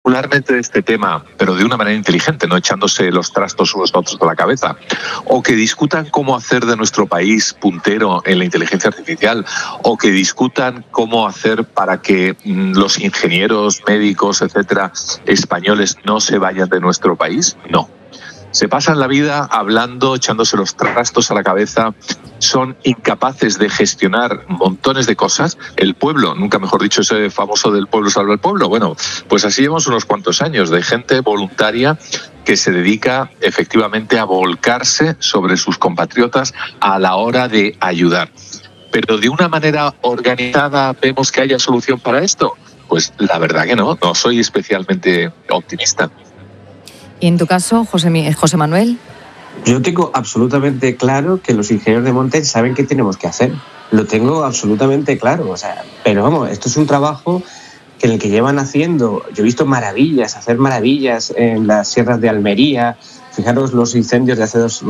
particularmente de este tema, pero de una manera inteligente, no echándose los trastos unos a otros de la cabeza, o que discutan cómo hacer de nuestro país puntero en la inteligencia artificial, o que discutan cómo hacer para que los ingenieros, médicos, etcétera, españoles no se vayan de nuestro país, no. Se pasan la vida hablando, echándose los trastos a la cabeza, son incapaces de gestionar montones de cosas. El pueblo, nunca mejor dicho, ese famoso del pueblo salva el pueblo. Bueno, pues así llevamos unos cuantos años de gente voluntaria que se dedica efectivamente a volcarse sobre sus compatriotas a la hora de ayudar. Pero de una manera organizada, ¿vemos que haya solución para esto? Pues la verdad que no soy especialmente optimista. ¿Y en tu caso, José Manuel? Yo tengo absolutamente claro que los ingenieros de monte saben qué tenemos que hacer. Lo tengo absolutamente claro. Pero vamos, esto es un trabajo en el que llevan haciendo. Yo he visto hacer maravillas en las sierras de Almería. Fijaros los incendios de hace 2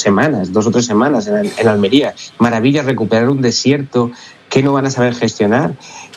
o 3 semanas en Almería. Maravillas, recuperar un desierto que no van a saber gestionar.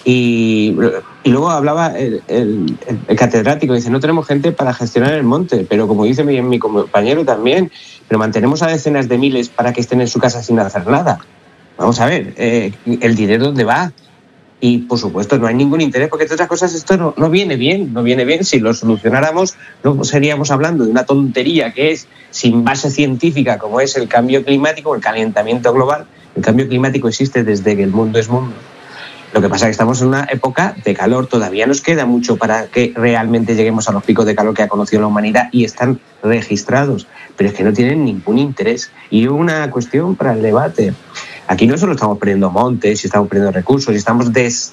Y luego hablaba el catedrático, dice, no tenemos gente para gestionar el monte, pero como dice mi compañero también, pero mantenemos a decenas de miles para que estén en su casa sin hacer nada. Vamos a ver, el dinero dónde va. Y por supuesto no hay ningún interés, porque entre otras cosas esto no viene bien. Si lo solucionáramos no estaríamos hablando de una tontería que es sin base científica, como es el cambio climático, el calentamiento global. El cambio climático existe desde que el mundo es mundo. Lo que pasa es que estamos en una época de calor, todavía nos queda mucho para que realmente lleguemos a los picos de calor que ha conocido la humanidad y están registrados, pero es que no tienen ningún interés. Y una cuestión para el debate. Aquí no solo estamos perdiendo montes, y estamos perdiendo recursos, y estamos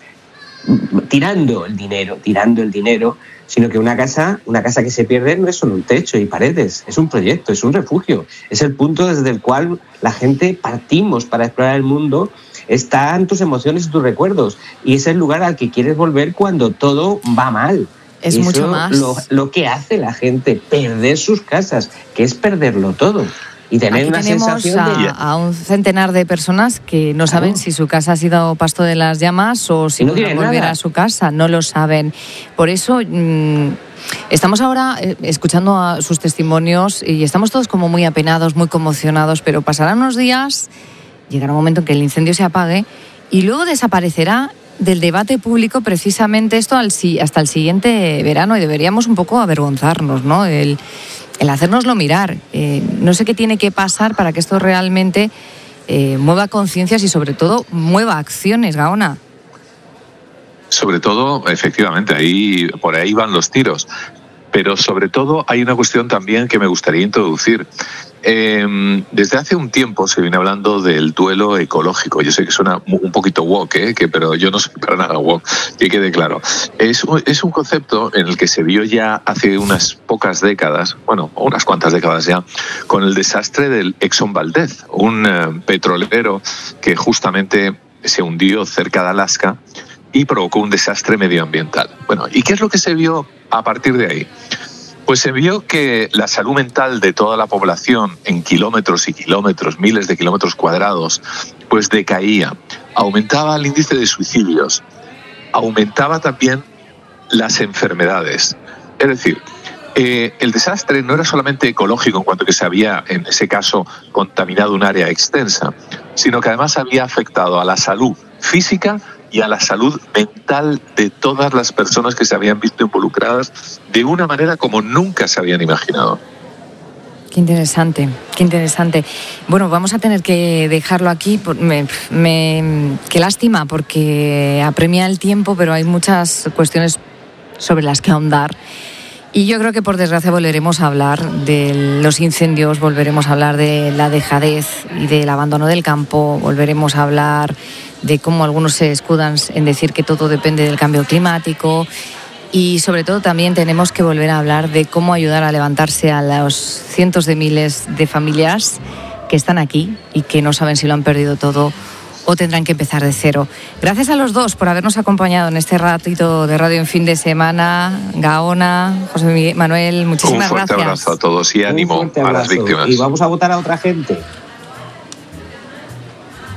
tirando el dinero, sino que una casa que se pierde no es solo un techo y paredes, es un proyecto, es un refugio, es el punto desde el cual la gente partimos para explorar el mundo. Están tus emociones y tus recuerdos, y es el lugar al que quieres volver cuando todo va mal. Es eso mucho más lo que hace la gente, perder sus casas, que es perderlo todo. Y tener Aquí una sensación a un centenar de personas que no saben si su casa ha sido pasto de las llamas o si no podrán volver a su casa, no lo saben. Por eso estamos ahora escuchando a sus testimonios y estamos todos como muy apenados, muy conmocionados, pero pasarán unos días, llegará un momento en que el incendio se apague y luego desaparecerá del debate público precisamente esto hasta el siguiente verano, y deberíamos un poco avergonzarnos, ¿no? El hacérnoslo mirar. No sé qué tiene que pasar para que esto realmente mueva conciencias y sobre todo mueva acciones, Gaona. Sobre todo, efectivamente, por ahí van los tiros. Pero sobre todo hay una cuestión también que me gustaría introducir. Desde hace un tiempo se viene hablando del duelo ecológico. Yo sé que suena un poquito woke, pero yo no soy para nada woke, que quede claro. Es un concepto en el que se vio ya hace unas pocas décadas, unas cuantas décadas ya, con el desastre del Exxon Valdez, un petrolero que justamente se hundió cerca de Alaska y provocó un desastre medioambiental. Bueno, ¿y qué es lo que se vio a partir de ahí? Pues se vio que la salud mental de toda la población en kilómetros y kilómetros, miles de kilómetros cuadrados, pues decaía. Aumentaba el índice de suicidios, aumentaba también las enfermedades. Es decir, el desastre no era solamente ecológico en cuanto que se había, en ese caso, contaminado un área extensa, sino que además había afectado a la salud física y a la salud mental de todas las personas que se habían visto involucradas de una manera como nunca se habían imaginado. Qué interesante, qué interesante. Bueno, vamos a tener que dejarlo aquí. Qué lástima, porque apremia el tiempo, pero hay muchas cuestiones sobre las que ahondar. Y yo creo que por desgracia volveremos a hablar de los incendios, volveremos a hablar de la dejadez y del abandono del campo, volveremos a hablar de cómo algunos se escudan en decir que todo depende del cambio climático, y sobre todo también tenemos que volver a hablar de cómo ayudar a levantarse a los cientos de miles de familias que están aquí y que no saben si lo han perdido todo o tendrán que empezar de cero. Gracias a los dos por habernos acompañado en este ratito de radio en fin de semana. Gaona, José Manuel, muchísimas gracias. Un fuerte abrazo a todos y ánimo a las víctimas. Y vamos a votar a otra gente.